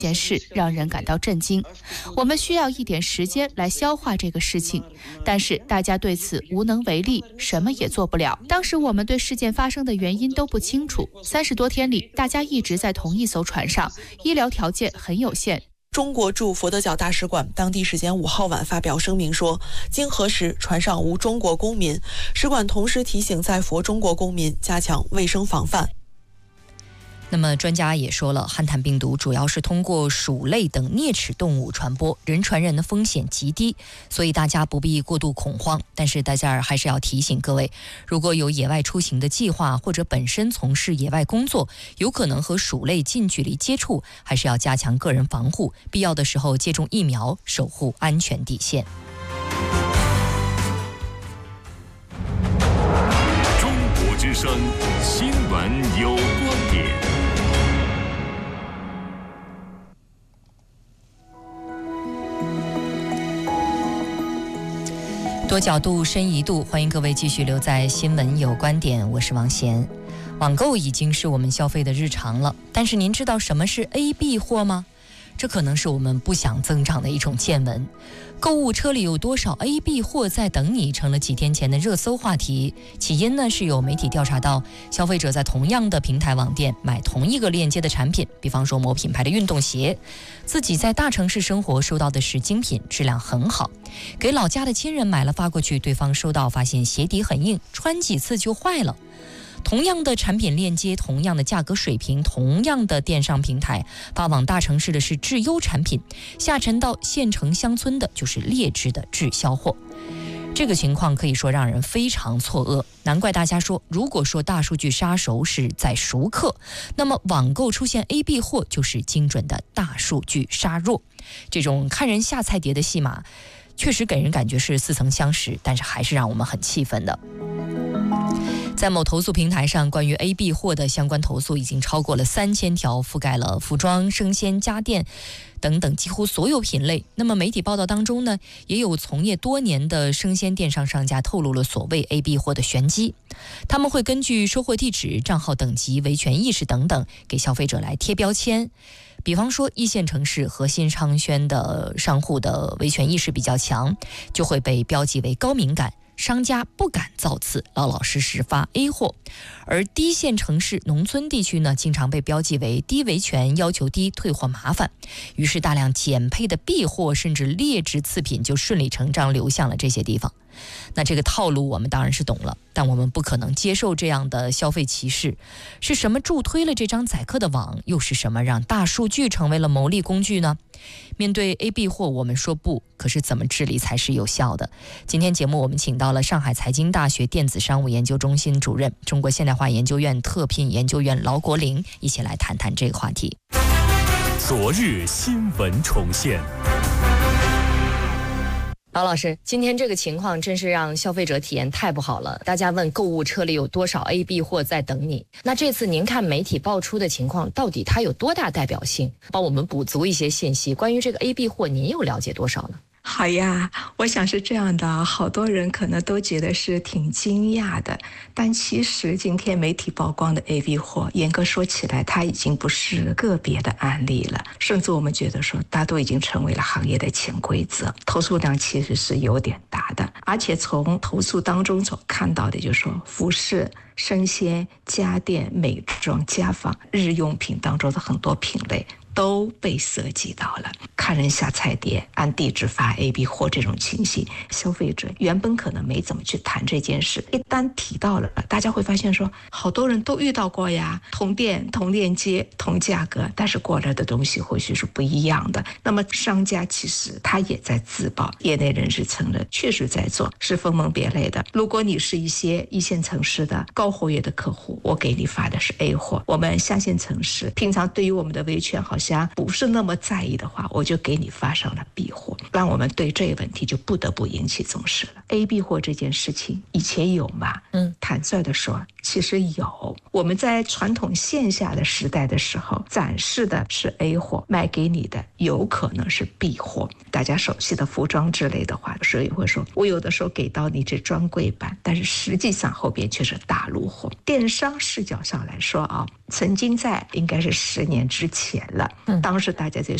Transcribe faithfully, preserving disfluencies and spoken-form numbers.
件事让人感到震惊，我们需要一点时间来消化这个事情，但是大家对此无能为力，什么也做不了。当时我们对事件发生的原因都不清楚，三十多天里，大家一直在同一艘船上，医疗条件很有限。 中国驻佛得角大使馆当地时间五号晚发表声明说，经核实，船上无中国公民。使馆同时提醒在佛中国公民加强卫生防范。 那么专家也说了，汉坦病毒主要是通过鼠类等啮齿动物传播，人传人的风险极低，所以大家不必过度恐慌。但是大家还是要提醒各位，如果有野外出行的计划，或者本身从事野外工作，有可能和鼠类近距离接触，还是要加强个人防护，必要的时候接种疫苗，守护安全底线。 中国之声新闻有观点。 多角度深一度，欢迎各位继续留在新闻有观点，我是王贤。网购已经是我们消费的日常了，但是您知道什么是 A B 货吗？这可能是我们不想增长的一种见闻。购物车里有多少 A B 货在等你，成了几天前的热搜话题。起因呢，是有媒体调查到，消费者在同样的平台网店买同一个链接的产品，比方说某品牌的运动鞋，自己在大城市生活收到的是精品，质量很好，给老家的亲人买了发过去，对方收到发现鞋底很硬，穿几次就坏了。同样的产品链接，同样的价格水平，同样的电商平台，发往大城市的是质优产品，下沉到县城乡村的就是劣质的滞销货。这个情况可以说让人非常错愕，难怪大家说，如果说大数据杀熟是在熟客，那么网购出现 A B 货就是精准的大数据杀弱。这种看人下菜碟的戏码确实给人感觉是似曾相识，但是还是让我们很气愤的。在某投诉平台上，关于 A B 货的相关投诉已经超过了三千条，覆盖了服装、生鲜、家电等等几乎所有品类。那么媒体报道当中呢，也有从业多年的生鲜电商商家透露了所谓 A B 货的玄机。他们会根据收货地址、账号等级、维权意识等等，给消费者来贴标签。比方说一线城市核心商圈的商户的维权意识比较强，就会被标记为高敏感，商家不敢造次，老老实实发 A 货。而低线城市、农村地区呢，经常被标记为低维权，要求低，退货麻烦。于是大量减配的 B 货甚至劣质次品就顺理成章流向了这些地方。那这个套路我们当然是懂了，但我们不可能接受这样的消费歧视。是什么助推了这张宰客的网？又是什么让大数据成为了牟利工具呢？面对 A B 货，我们说不，可是怎么治理才是有效的？今天节目我们请到了上海财经大学电子商务研究中心主任、中国现代化研究院特聘研究员劳国林，一起来谈谈这个话题。 昨日新闻重现。 劳老师，今天这个情况真是让消费者体验太不好了。大家问购物车里有多少 A B 货在等你，那这次您看媒体爆出的情况，到底它有多大代表性？帮我们补足一些信息。关于这个 A B 货，您又了解多少呢？ 好呀，我想是这样的，好多人可能都觉得是挺惊讶的，但其实今天媒体曝光的 A B 货，严格说起来，它已经不是个别的案例了，甚至我们觉得说，它都已经成为了行业的潜规则，投诉量其实是有点大的，而且从投诉当中所看到的，就是说服饰、生鲜、家电、美妆、家纺、日用品当中的很多品类都被涉及到了，看人下菜碟，按地址发 A B 货这种情形，消费者原本可能没怎么去谈这件事，一旦提到了，大家会发现说，好多人都遇到过呀，同店、同链接、同价格，但是过来的东西或许是不一样的。那么商家其实他也在自曝，业内人士承认确实在做，是分门别类的。如果你是一些一线城市的高活跃的客户，我给你发的是 A 货，我们下线城市平常对于我们的维权好像不是那么在意的话，我就给你发上了 B 货。 让我们对这个问题就不得不引起重视了。A B 货这件事情以前有吗？嗯，坦率的说，其实有。我们在传统线下的时代的时候，展示的是 A 货，卖给你的有可能是 B 货。大家熟悉的服装之类的话，所以会说我有的时候给到你这专柜版，但是实际上后边却是大陆货。电商视角上来说啊，曾经在应该是十年之前了，当时大家在